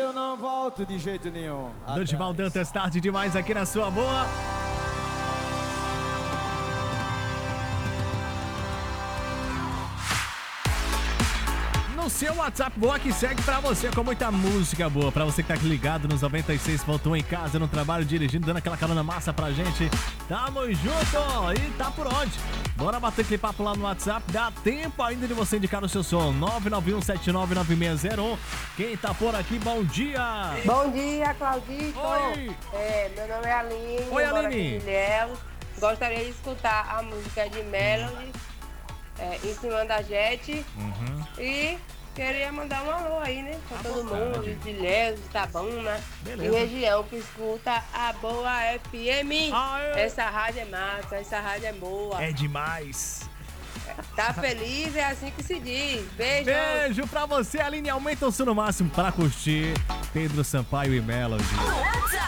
eu não volto de jeito nenhum. Dorival Dantas, tarde demais aqui na sua boa. No seu WhatsApp boa que segue pra você com muita música boa. Pra você que tá aqui ligado nos 96, voltou em casa, no trabalho, dirigindo, dando aquela carona massa pra gente. Tamo junto! E tá por onde? Bora bater aquele papo lá no WhatsApp. Dá tempo ainda de você indicar o seu som. 991799601. Quem tá por aqui, bom dia! Bom dia, Claudito! Oi! Meu nome é Aline. Oi, moro Aline. aqui em Ilhéus. Gostaria de escutar a música de Melody, Em Cima da Jet. E queria mandar um alô aí, né? Pra todo mundo de Ilhéus, de Itabuna e região que escuta a Boa FM. Aê. Essa rádio é massa, essa rádio é boa. É demais! Tá feliz, é assim que se diz. Beijo! Beijo pra você, Aline. Aumenta o som no máximo pra curtir Pedro Sampaio e Melody. WhatsApp